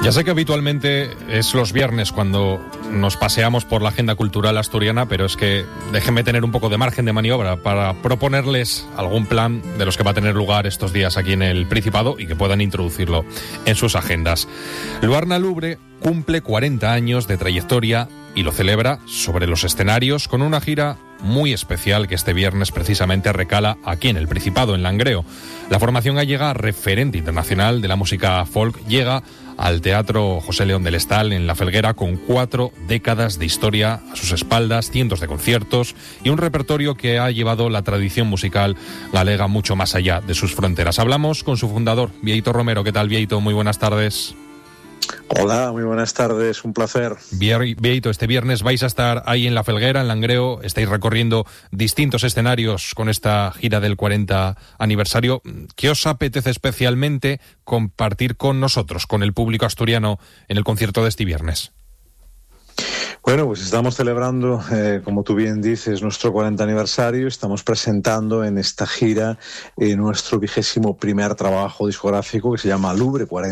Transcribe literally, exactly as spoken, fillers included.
Ya sé que habitualmente es los viernes cuando nos paseamos por la agenda cultural asturiana, pero es que déjenme tener un poco de margen de maniobra para proponerles algún plan de los que va a tener lugar estos días aquí en el Principado y que puedan introducirlo en sus agendas. Luarna Lubre cumple cuarenta años de trayectoria y lo celebra sobre los escenarios con una gira muy especial que este viernes precisamente recala aquí en el Principado, en Langreo. La formación gallega, referente internacional de la música folk, llega al Teatro José León del Estal en La Felguera con cuatro décadas de historia a sus espaldas, cientos de conciertos y un repertorio que ha llevado la tradición musical galega mucho más allá de sus fronteras. Hablamos con su fundador, Bieito Romero. ¿Qué tal, Bieito? Muy buenas tardes. Hola, muy buenas tardes, un placer. Bieito, este viernes vais a estar ahí en La Felguera, en Langreo, estáis recorriendo distintos escenarios con esta gira del cuarenta aniversario. ¿Qué os apetece especialmente compartir con nosotros, con el público asturiano, en el concierto de este viernes? Bueno, pues estamos celebrando, eh, como tú bien dices, nuestro cuarenta aniversario. Estamos presentando en esta gira eh, nuestro vigésimo primer trabajo discográfico que se llama Lubre cuarenta.